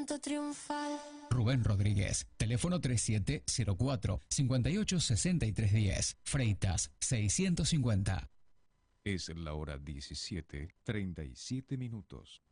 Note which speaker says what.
Speaker 1: canto triunfal.
Speaker 2: Rubén Rodríguez, teléfono 3704-586310, Freitas 650.
Speaker 3: Es la hora 17:37.